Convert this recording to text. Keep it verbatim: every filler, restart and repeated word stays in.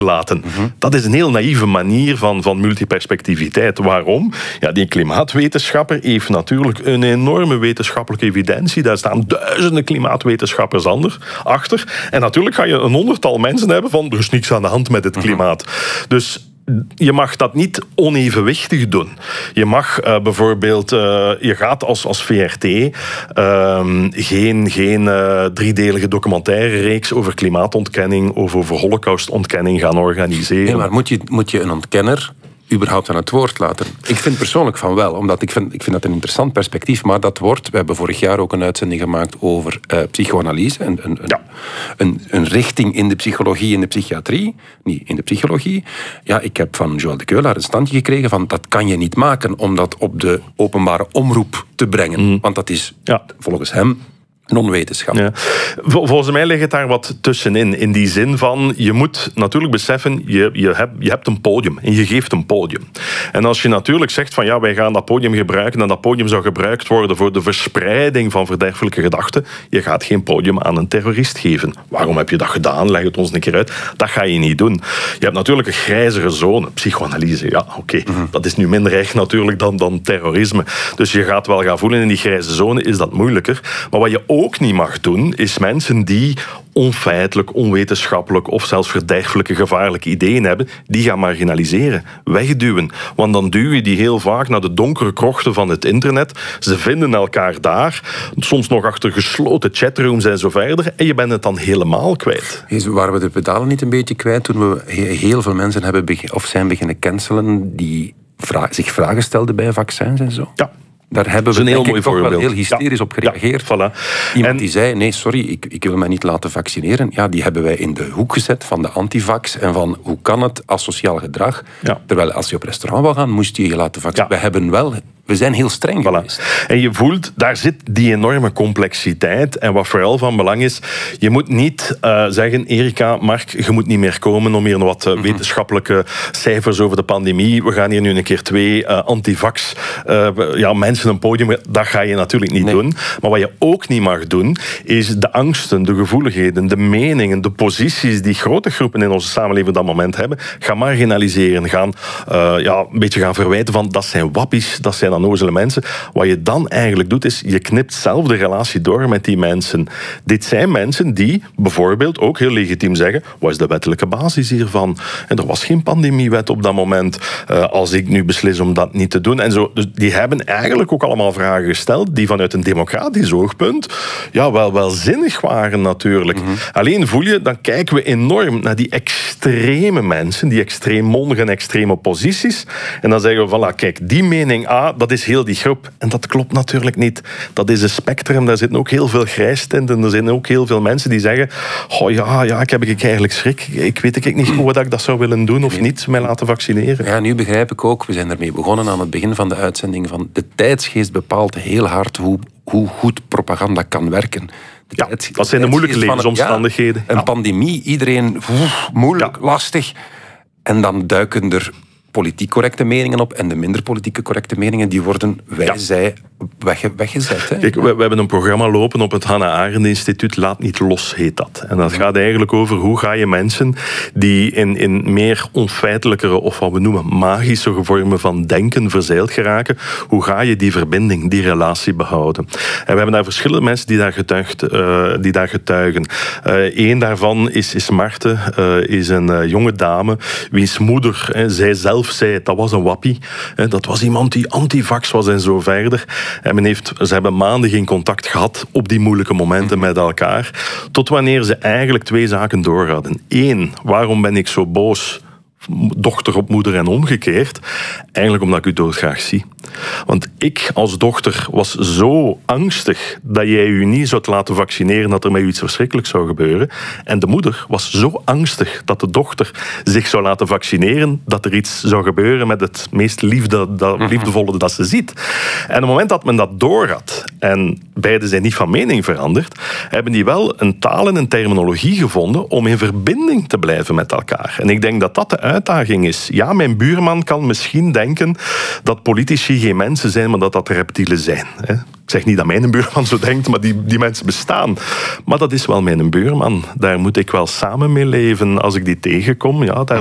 laten. Mm-hmm. Dat is een heel naïeve manier van, van multiperspectiviteit. Waarom? Ja, die klimaatwetenschapper heeft natuurlijk een enorme wetenschappelijke evidentie. Daar staan duizenden klimaatwetenschappers achter. En natuurlijk ga je een honderdtal mensen hebben van er is niks aan de hand met het klimaat. Mm-hmm. Dus je mag dat niet onevenwichtig doen. Je mag uh, bijvoorbeeld... Uh, je gaat als, als V R T uh, geen, geen uh, driedelige documentaire reeks over klimaatontkenning of over holocaustontkenning gaan organiseren. Nee, maar moet je, moet je een ontkenner überhaupt aan het woord laten? Ik vind persoonlijk van wel, omdat ik vind, ik vind dat een interessant perspectief, maar dat wordt... We hebben vorig jaar ook een uitzending gemaakt over uh, psychoanalyse, een, een, ja. een, een richting in de psychologie en de psychiatrie, niet in de psychologie. Ja, ik heb van Joël de Keulaar een standje gekregen van dat kan je niet maken om dat op de openbare omroep te brengen, mm. want dat is ja. volgens hem non-wetenschap. Ja. Volgens mij ligt het daar wat tussenin. In die zin van, je moet natuurlijk beseffen, je, je, hebt, je hebt een podium en je geeft een podium. En als je natuurlijk zegt van ja, wij gaan dat podium gebruiken en dat podium zou gebruikt worden voor de verspreiding van verderfelijke gedachten, je gaat geen podium aan een terrorist geven. Waarom heb je dat gedaan? Leg het ons een keer uit. Dat ga je niet doen. Je hebt natuurlijk een grijzere zone. Psychoanalyse, ja, oké. Okay. Mm-hmm. Dat is nu minder echt natuurlijk dan, dan terrorisme. Dus je gaat wel gaan voelen in die grijze zone is dat moeilijker. Maar wat je ook ook niet mag doen, is mensen die onfeitelijk, onwetenschappelijk of zelfs verderfelijke, gevaarlijke ideeën hebben, die gaan marginaliseren, wegduwen. Want dan duw je die heel vaak naar de donkere krochten van het internet. Ze vinden elkaar daar, soms nog achter gesloten chatrooms en zo verder, en je bent het dan helemaal kwijt. Waren we de pedalen niet een beetje kwijt toen we heel veel mensen hebben begin, of zijn beginnen cancelen die vra- zich vragen stelden bij vaccins en zo? Ja. Daar hebben we denk ik toch wel heel hysterisch ja. op gereageerd. Ja, voilà. Iemand en... die zei, nee, sorry, ik, ik wil mij niet laten vaccineren. Ja, die hebben wij in de hoek gezet van de antivax en van hoe kan het asociaal gedrag. Ja. Terwijl als je op restaurant wil gaan, moest je je laten vaccineren. Ja. We hebben wel... We zijn heel streng voilà. geweest. En je voelt, daar zit die enorme complexiteit. En wat vooral van belang is, je moet niet uh, zeggen, Erika, Mark, je moet niet meer komen om hier nog wat uh, mm-hmm. wetenschappelijke cijfers over de pandemie. We gaan hier nu een keer twee uh, antivax uh, ja, mensen een podium. Dat ga je natuurlijk niet nee. doen. Maar wat je ook niet mag doen, is de angsten, de gevoeligheden, de meningen, de posities die grote groepen in onze samenleving op dat moment hebben, gaan marginaliseren. Gaan uh, ja, een beetje gaan verwijten van, dat zijn wappies, dat zijn onnozele mensen. Wat je dan eigenlijk doet, is je knipt zelf de relatie door met die mensen. Dit zijn mensen die bijvoorbeeld ook heel legitiem zeggen, wat is de wettelijke basis hiervan? En er was geen pandemiewet op dat moment. Uh, als ik nu beslis om dat niet te doen. En zo, dus die hebben eigenlijk ook allemaal vragen gesteld die vanuit een democratisch oogpunt ja, wel, wel zinnig waren natuurlijk. Mm-hmm. Alleen voel je, dan kijken we enorm naar die extreme mensen, die extreem mondige en extreme posities. En dan zeggen we, voilà, kijk, die mening A, dat is heel die groep. En dat klopt natuurlijk niet. Dat is een spectrum, daar zitten ook heel veel grijstinten. Er zijn ook heel veel mensen die zeggen, oh ja, ja, ik heb ik eigenlijk schrik. Ik weet ik niet hoe dat ik dat zou willen doen of niet, mij laten vaccineren. Ja, nu begrijp ik ook, we zijn ermee begonnen aan het begin van de uitzending, van de tijdsgeest bepaalt heel hard hoe, hoe goed propaganda kan werken. Ja, dat zijn de moeilijke levensomstandigheden. Ja, een ja. pandemie, iedereen oef, moeilijk, ja. lastig. En dan duiken er politiek correcte meningen op en de minder politieke correcte meningen, die worden, wij, ja. zij, wegge, weggezet. Hè? Kijk, we, we hebben een programma lopen op het Hannah Arendt Instituut, Laat niet los, heet dat. En dat gaat eigenlijk over hoe ga je mensen die in, in meer onfeitelijkere of wat we noemen magische vormen van denken verzeild geraken, hoe ga je die verbinding, die relatie behouden? En we hebben daar verschillende mensen die daar, getuigd, uh, die daar getuigen. Eén uh, daarvan is, is Marten, uh, is een uh, jonge dame, wiens moeder, uh, zij zelf zei, dat was een wappie. Dat was iemand die antivax was en zo verder. En men heeft, ze hebben maanden geen contact gehad op die moeilijke momenten met elkaar. Tot wanneer ze eigenlijk twee zaken door hadden. Eén, waarom ben ik zo boos? Dochter op moeder en omgekeerd. Eigenlijk omdat ik u doodgraag zie. Want ik als dochter was zo angstig dat jij u niet zou laten vaccineren, dat er met u iets verschrikkelijks zou gebeuren. En de moeder was zo angstig dat de dochter zich zou laten vaccineren, dat er iets zou gebeuren met het meest liefde, dat, liefdevolle dat ze ziet. En op het moment dat men dat door had en beide zijn niet van mening veranderd, hebben die wel een taal en een terminologie gevonden om in verbinding te blijven met elkaar. En ik denk dat dat de uitdaging is. Ja, mijn buurman kan misschien denken dat politici geen mensen zijn, maar dat dat reptielen zijn. Ik zeg niet dat mijn buurman zo denkt, maar die, die mensen bestaan. Maar dat is wel mijn buurman. Daar moet ik wel samen mee leven. Als ik die tegenkom, ja, daar